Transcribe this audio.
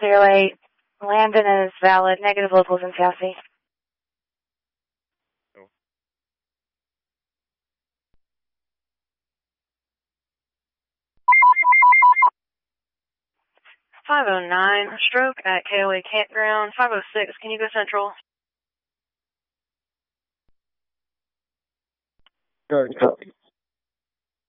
08. Landon is valid. Negative locals in Sassy. Oh. 509, stroke at KOA Campground. 506, can you go central? Copy.